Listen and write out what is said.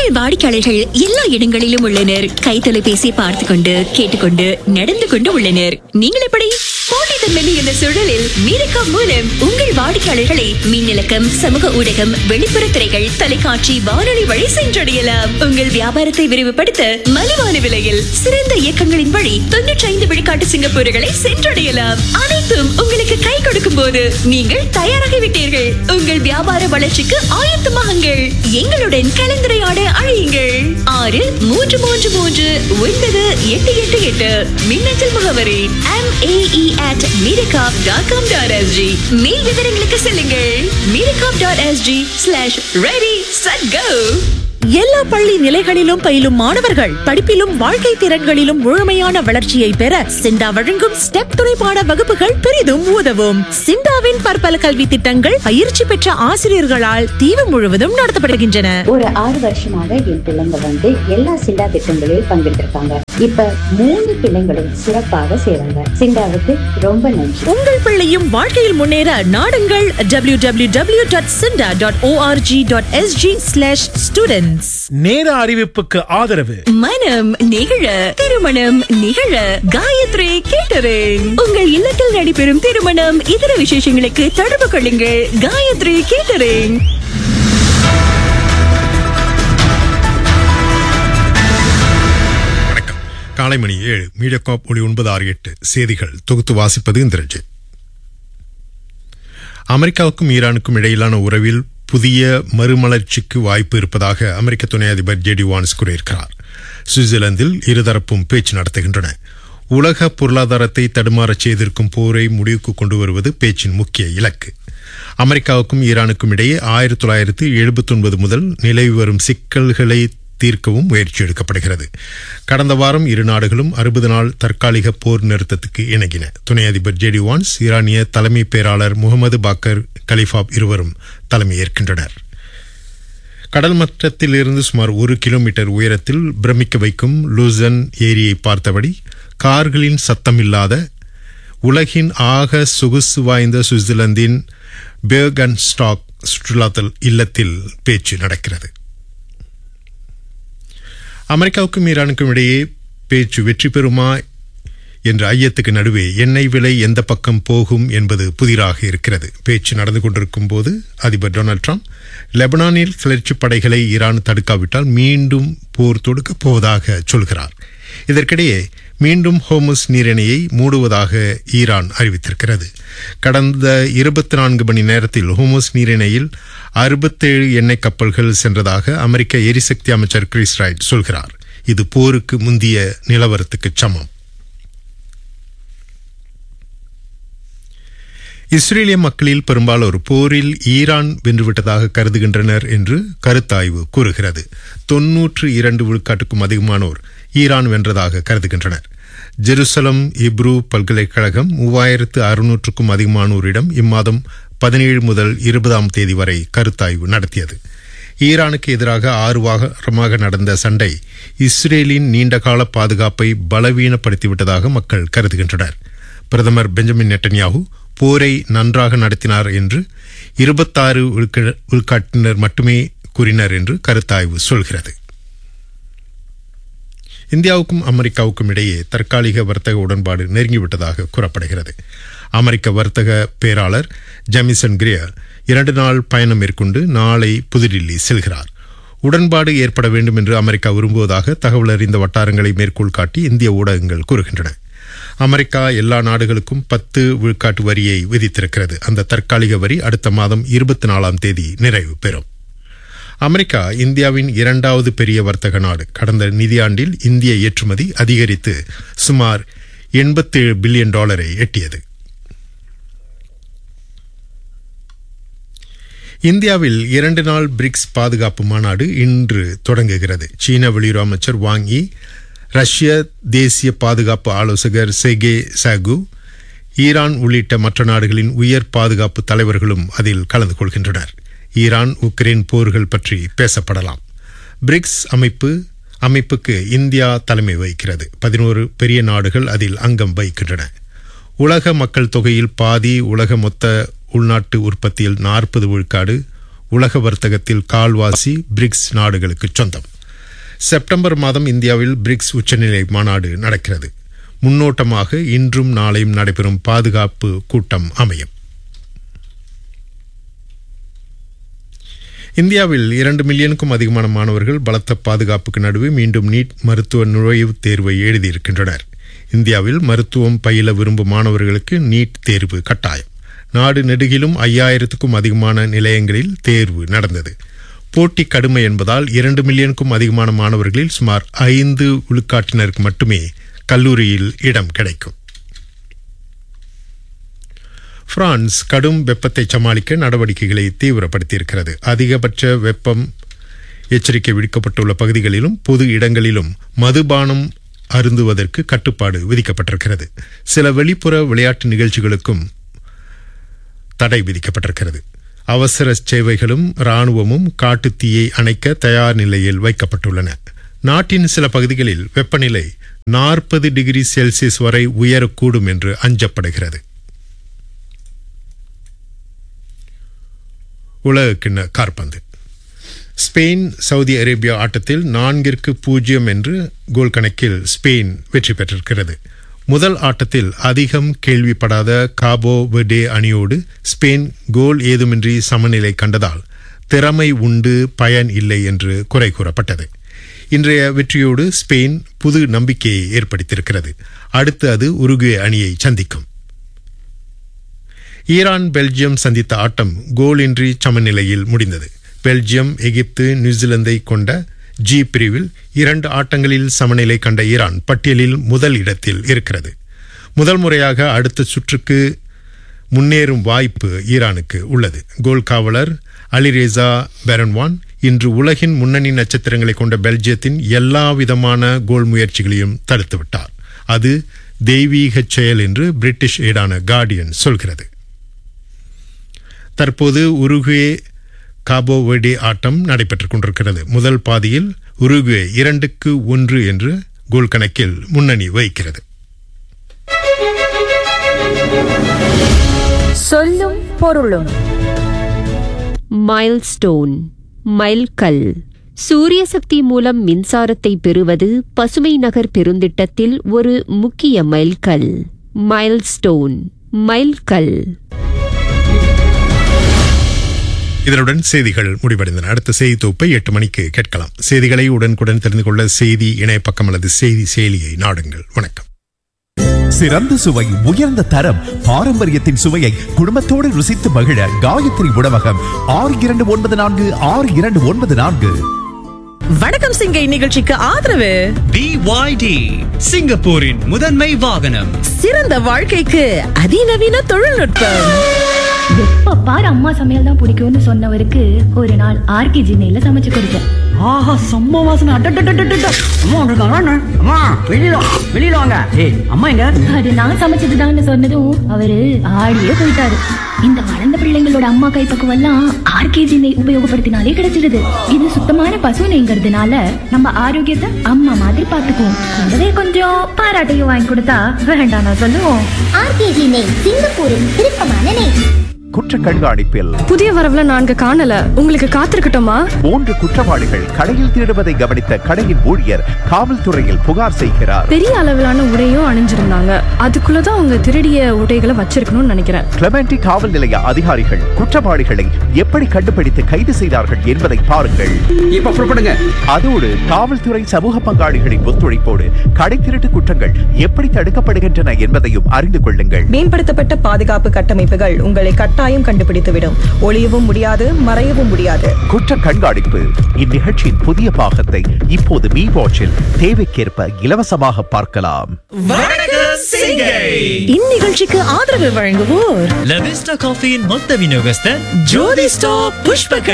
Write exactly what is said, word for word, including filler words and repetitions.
உங்கள் வாடிக்கையாளர்கள் எல்லா இடங்களிலும் உள்ளனர். கை தொலைபேசியை பார்த்து கொண்டு கேட்டுக்கொண்டு நடந்து கொண்டு உள்ளனர். நீங்கள் எப்படி? போட்டித்தன்மை இந்த சூழலில் மீரக்கா மூலம் உங்கள் வாடிக்கையாளர்களை மின்னலக்கம், சமூக ஊடகம், வெளிப்புற திரைகள், தொலைக்காட்சி, வானொலி வழி சென்றடையலாம். உங்கள் வியாபாரத்தை விரிவுபடுத்த மலிவான விலையில் சிறந்த இயக்கங்களின் வழி தொன்னூற்றி ஐந்து விழுக்காட்டு சிங்கப்பூர்களை சென்றடையலாம். அனைத்தும் உங்களுக்கு கை கொடுக்கும் போது நீங்கள் தயாராகிவிட்டீர்கள். உங்கள் வியாபார வளர்ச்சிக்கு ஆயத்தமாகுங்கள். எங்களுடன் கலந்துரையாட அழையுங்கள். ஆறு மூன்று மூன்று மூன்று ஒன்பது எட்டு எட்டு எட்டு. மின்னஞ்சல் முகவரி M A E at miracop dot com dot s g. மேல் விவரங்களுக்கு செல்லுங்கள். miracop dot s g slash ready set go. எல்லா பள்ளி நிலைகளிலும் பயிலும் மாணவர்கள் படிப்பிலும் வாழ்க்கை திறன்களிலும் முழுமையான வளர்ச்சியை பெற சிண்டா வழங்கும் ஸ்டெப் துணைப்பாட வகுப்புகள் பெரிதும் உதவும். சிண்டாவின் பற்பல கல்வி திட்டங்கள் பயிற்சி பெற்ற ஆசிரியர்களால் தீவு முழுவதும் நடத்தப்படுகின்றன. ஒரு ஆறு வருஷமாக என் பிள்ளைங்க வந்து எல்லா சிண்டா திட்டங்களில் பங்கெடுத்திருக்காங்க. இப்ப மூணு பிள்ளைங்களும் சிறப்பாக சேருங்க. சிண்டாவுக்கு ரொம்ப நன்றி. உங்கள் பிள்ளையும் வாழ்க்கையில் முன்னேற நாடுங்கள் W W W dot சிண்டா dot org dot S G slash students. நேர அறிவிப்புக்கு ஆதரவு மனம் நிகழ திருமணம் நிகழ காயத்ரி கேட்டரிங். உங்கள் இல்லத்தில் நடைபெறும் திருமணம் இதர விசேஷங்களுக்கு தொடர்பு கொள்ளுங்கள். காயத்ரி கேட்டரிங். வணக்கம். காலை மணி ஏழு. மீடியாகாப் ஒளி ஒன்பது ஆறு எட்டு செய்திகள் தொகுத்து வாசிப்பது இந்திரஜித். அமெரிக்காவுக்கும் ஈரானுக்கும் இடையிலான உறவில் புதிய மறுமலர்ச்சிக்கு வாய்ப்பு இருப்பதாக அமெரிக்க துணை அதிபர் ஜே டி வான்ஸ் கூறியிருக்கிறார். சுவிட்சர்லாந்தில் இருதரப்பும் பேச்சு நடத்துகின்றன. உலக பொருளாதாரத்தை தடுமாறச் செய்திருக்கும் போரை முடிவுக்கு கொண்டு வருவது பேச்சின் முக்கிய இலக்கு. அமெரிக்காவுக்கும் ஈரானுக்கும் இடையே ஆயிரத்தி தொள்ளாயிரத்தி எழுபத்தி ஒன்பது முதல் நிலவி வரும் சிக்கல்களை தீர்க்கவும் முயற்சி எடுக்கப்படுகிறது. கடந்த வாரம் இரு நாடுகளும் அறுபது நாள் தற்காலிக போர் நிறுத்தத்துக்கு இணங்கின. துணை அதிபர் ஜே டி வான்ஸ், ஈரானிய தலைமை பேராளர் முகமது பாக்கர் கலிஃபாப் இருவரும் தலைமையேற்கின்றனர். கடல் மட்டத்தில் இருந்து சுமார் ஒரு கிலோமீட்டர் உயரத்தில் பிரமிக்க வைக்கும் லூசன் ஏரியை பார்த்தபடி கார்களின் சத்தமில்லாத உலகின் ஆக சொகுசு வாய்ந்த சுவிட்சர்லாந்தின் பேர்கன்ஸ்டாக் சுற்றுலாத்தல் இல்லத்தில் பேச்சு நடக்கிறது. அமெரிக்காவுக்கும் ஈரானுக்கும் இடையே பேச்சு வெற்றி பெறுமா என்ற ஐயத்துக்கு நடுவே எண்ணெய் விலை எந்த பக்கம் போகும் என்பது புதிராக இருக்கிறது. பேச்சு நடந்து கொண்டிருக்கும் போது அதிபர் டொனால்ட் ட்ரம்ப் லெபனானில் கிளர்ச்சி படைகளை ஈரான் தடுக்காவிட்டால் மீண்டும் போர் தொடுக்கப் போவதாக சொல்கிறார். இதற்கிடையே மீண்டும் ஹோர்முஸ் நீரிணையை மூடுவதாக ஈரான் அறிவித்திருக்கிறது. கடந்த இருபத்தி நான்கு மணி நேரத்தில் ஹோர்முஸ் நீரிணையில் அறுபத்தேழு எண்ணெய் கப்பல்கள் சென்றதாக அமெரிக்க எரிசக்தி அமைச்சர் கிறிஸ் ரைட் சொல்கிறார். இது போருக்கு முந்திய நிலவரத்துக்கு சமம். இஸ்ரேலிய மக்களில் பெரும்பாலோர் போரில் ஈரான் வென்றுவிட்டதாக கருதுகின்றனர் என்று கருத்தாய்வு கூறுகிறது. தொன்னூற்று இரண்டு விழுக்காட்டுக்கும் அதிகமானோர் ஈரான் வென்றதாக கருதுகின்றனர். ஜெருசலம் இப்ரூ பல்கலைக்கழகம் மூவாயிரத்து அறுநூற்றுக்கும் அதிகமானோரிடம் இம்மாதம் பதினேழு முதல் இருபதாம் தேதி வரை கருத்தாய்வு நடத்தியது. ஈரானுக்கு எதிராக ஆறு வாரமாக நடந்த சண்டை இஸ்ரேலின் நீண்டகால பாதுகாப்பை பலவீனப்படுத்திவிட்டதாக மக்கள் கருதுகின்றனர். பிரதமர் பெஞ்சமின் நெட்டன்யாஹூ போரை நன்றாக நடத்தினார் என்று இருபத்தாறு விழுக்காட்டினர் மட்டுமே கூறினர் என்று கருத்தாய்வு சொல்கிறது. இந்தியாவுக்கும் அமெரிக்காவுக்கும் இடையே தற்காலிக வர்த்தக உடன்பாடு நெருங்கிவிட்டதாக கூறப்படுகிறது. அமெரிக்க வர்த்தக பேராளர் ஜெமிசன் கிரியர் இரண்டு நாள் பயணம் மேற்கொண்டு நாளை புதுடில்லி செல்கிறார். உடன்பாடு ஏற்பட வேண்டும் என்று அமெரிக்கா விரும்புவதாக தகவல் அறிந்த வட்டாரங்களை மேற்கோள் காட்டி இந்திய ஊடகங்கள் கூறுகின்றன. அமெரிக்கா எல்லா நாடுகளுக்கும் பத்து விழுக்காட்டு வரியை விதித்திருக்கிறது. அந்த தற்காலிக வரி அடுத்த மாதம் இருபத்தி நாலாம் தேதி நிறைவு பெறும். அமெரிக்கா இந்தியாவின் இரண்டாவது பெரிய வர்த்தக நாடு. கடந்த நிதியாண்டில் இந்திய ஏற்றுமதி அதிகரித்து சுமார் எண்பத்தேழு பில்லியன் டாலரை எட்டியது. இந்தியாவில் இரண்டு நாள் பிரிக்ஸ் பாதுகாப்பு மாநாடு இன்று தொடங்குகிறது. சீன வெளியுறவு அமைச்சர் வாங் யி, ரஷ்ய தேசிய பாதுகாப்பு ஆலோசகர் செர்கே சாகு, ஈரான் உள்ளிட்ட மற்ற நாடுகளின் உயர் பாதுகாப்பு தலைவர்களும் அதில் கலந்து கொள்கின்றனர். ஈரான் உக்ரைன் போர்கள் பற்றி பேசப்படலாம். பிரிக்ஸ் அமைப்பு அமைப்புக்கு இந்தியா தலைமை வகிக்கிறது. பதினோரு பெரிய நாடுகள் அதில் அங்கம் வகிக்கின்றன. உலக மக்கள் தொகையில் பாதி, உலக மொத்த உள்நாட்டு உற்பத்தியில் நாற்பது விழுக்காடு, உலக வர்த்தகத்தில் கால்வாசி பிரிக்ஸ் நாடுகளுக்கு சொந்தம். செப்டம்பர் மாதம் இந்தியாவில் பிரிக்ஸ் உச்சநிலை மாநாடு நடக்கிறது. முன்னோட்டமாக இன்றும் நாளையும் நடைபெறும் பாதுகாப்பு கூட்டம் அமையும். இந்தியாவில் இரண்டு மில்லியனுக்கும் அதிகமான மாணவர்கள் பலத்த பாதுகாப்புக்கு நடுவே மீண்டும் நீட் மருத்துவ நுழைவுத் தேர்வை எழுதியிருக்கின்றனர். இந்தியாவில் மருத்துவம் பயில விரும்பும் மாணவர்களுக்கு நீட் தேர்வு கட்டாயம். நாடு நெடுகிலும் ஐயாயிரத்துக்கும் அதிகமான நிலையங்களில் தேர்வு நடந்தது. போட்டி கடுமை என்பதால் இரண்டு மில்லியனுக்கும் அதிகமான மாணவர்களில் சுமார் ஐந்து விழுக்காட்டினருக்கு மட்டுமே கல்லூரியில் இடம் கிடைக்கும். பிரான்ஸ் கடும் வெப்பத்தை சமாளிக்க நடவடிக்கைகளை தீவிரப்படுத்தியிருக்கிறது. அதிகபட்ச வெப்பம் எச்சரிக்கை விடுக்கப்பட்டுள்ள பகுதிகளிலும் பொது இடங்களிலும் மதுபானம் அருந்துவதற்கு கட்டுப்பாடு விதிக்கப்பட்டிருக்கிறது. சில வெளிப்புற விளையாட்டு நிகழ்ச்சிகளுக்கும் தடை விதிக்கப்பட்டிருக்கிறது. அவசர சேவைகளும் இராணுவமும் காட்டுத்தீயை அணைக்க தயார் நிலையில் வைக்கப்பட்டுள்ளன. நாட்டின் சில பகுதிகளில் வெப்பநிலை நாற்பது டிகிரி செல்சியஸ் வரை உயரக்கூடும் என்று அஞ்சப்படுகிறது. உலகக்கிண்ண காற்பந்து. ஸ்பெயின் சவுதி அரேபியா ஆட்டத்தில் நான்கிற்கு பூஜ்ஜியம் என்று கோல் கணக்கில் ஸ்பெயின் வெற்றி பெற்றிருக்கிறது. முதல் ஆட்டத்தில் அதிகம் கேள்விப்படாத காபோ வெர்டே அணியோடு ஸ்பெயின் கோல் ஏதுமின்றி சமநிலை கண்டதால் திறமை உண்டு பயன் இல்லை என்று குறை கூறப்பட்டது. இன்றைய வெற்றியோடு ஸ்பெயின் புது நம்பிக்கையை ஏற்படுத்தியிருக்கிறது. அடுத்து அது உருகுவே அணியை சந்திக்கும். ஈரான் பெல்ஜியம் சந்தித்த ஆட்டம் கோலின்றி சமநிலையில் முடிந்தது. பெல்ஜியம் எகிப்து நியூசிலாந்தை கொண்ட ஜி பிரிவில் இரண்டு ஆட்டங்களில் சமநிலை கண்ட ஈரான் பட்டியலில் முதல் இடத்தில் இருக்கிறது. முதல் முறையாக அடுத்த சுற்றுக்கு முன்னேறும் வாய்ப்பு ஈரானுக்கு உள்ளது. கோல் காவலர் அலிரேசா பெரன்வான் இன்று உலகின் முன்னணி நட்சத்திரங்களை கொண்ட பெல்ஜியத்தின் எல்லா விதமான கோல் முயற்சிகளையும் தடுத்துவிட்டார். அது தெய்வீக செயல் என்று பிரிட்டிஷ் ஏடான கார்டியன் சொல்கிறது. தற்போது உருகுவே காபோ வெர்டே ஆட்டம் நடைபெற்றுக் கொண்டிருக்கிறது. முதல் பாதியில் உருகுவே இரண்டுக்கு ஒன்று என்று கோல் கணக்கில் முன்னணி வகிக்கிறது. சொல்லும் பொருளும். மைல்ஸ்டோன், மைல்கல். சூரிய சக்தி மூலம் மின்சாரத்தை பெறுவது பசுமை நகர் பெருந்திட்டத்தில் ஒரு முக்கிய மைல்கல். மைல்ஸ்டோன், மைல்கல். இதனுடன் செய்திகள் முடிவடைந்தன. அடுத்த செய்தி தொகுப்பை எட்டு மணிக்கு கேட்கலாம். செய்திகளை உடனுக்குடன் தெரிந்து கொள்ள செய்தி இணையப்பக்கம் அல்லது செய்தி செயலியை நாடுங்கள். வணக்கம். சிறந்த சுவை, உயர்ந்த தரம், பாரம்பரியத்தின் சுவையை குடும்பத்தோடு ருசித்து மகிழ காயத்ரி உணவகம். ஆறு இரண்டு ஒன்பது நான்கு ஆறு இரண்டு ஒன்பது நான்கு. வணக்கம் சிங்கை நிகழ்ச்சிக்கு ஆதரவு பி ஒய் டி, சிங்கப்பூரின் முதன்மை வாகனம். சிறந்த வாழ்க்கைக்கு அதிநவீன தொழில்நுட்பம். எப்ப பாரு அம்மா சமையல் தான் பிடிக்கும்னு சொன்னவருக்கு ஒரு நாள் ஆர்கே ஜினையில சமைச்சு கொடுத்தேன். ஆஹா, செம்ம வாசனை. அம்மா வெளியில வெளியில வாங்க. ஏய் அம்மா எங்க? அது நான் சமைச்சதுதான்னு சொன்னதும் அவரு ஆடியே போயிட்டாரு. இந்த வளர்ந்த பிள்ளைங்களோட அம்மா கைப்பக்குவம் எல்லாம் ஆர்கே ஜினை உபயோகப்படுத்தினாலே கிடைச்சிடுது. இது சுத்தமான பசு நெய்ங்கிறதுனால நம்ம ஆரோக்கியத்தை அம்மா மாதிரி பாத்துக்குவோம். கூடவே கொஞ்சம் பாராட்டையும் வாங்கி கொடுத்தா வேண்டாம் நான் சொல்லுவோம். ஆர்கே ஜி நெய், சிங்கப்பூரின் விருப்பமான நெய். குற்ற கண்காணிப்பில் புதிய வரவுல நான்கு காணல. உங்களுக்கு காத்திருக்கட்டுமா? மூன்று குற்றவாளிகள் கடையில் திருடுவதை கவனித்த கடையின் ஊழியர் காவல்துறையில் புகார் செய்கிறார். பெரிய அளவிலான உடையும் அணிஞ்சிருந்தாங்க. அதுக்குள்ளதான் அவங்க திருடிய உடைகளை வச்சிருக்கணும்னு நினைக்கிறேன். கிளமெண்டி காவல் நிலைய அதிகாரிகள் குற்றவாளிகளை எப்படி கண்டுபிடித்து கைது செய்தார்கள் என்பதை பாருங்கள். இப்ப புறப்படுங்க. அதோடு காவல்துறை சமூக பங்காளிகளின் ஒத்துழைப்போடு கடை திருட்டு குற்றங்கள் எப்படி தடுக்கப்படுகின்றன என்பதையும் அறிந்து கொள்ளுங்கள். மேம்படுத்தப்பட்ட பாதுகாப்பு கட்டமைப்புகள் உங்களை கட்டாயம் கண்டுபிடித்துவிடும். ஒளியவும் முடியாது, மறையவும் முடியாது. குற்ற கண்காணிப்பு இந்நிகழ்ச்சியின் புதிய பாகத்தை இப்போது மீ வாட்சில் தேவைக்கேற்ப இலவசமாக பார்க்கலாம். இந்நிகழ்ச்சிக்கு ஆதரவு வழங்குவோர் லவிஸ்டா காஃபியின் மொத்த விநியோகஸ்தர் ஜோதி ஸ்டாப் புஷ்பக.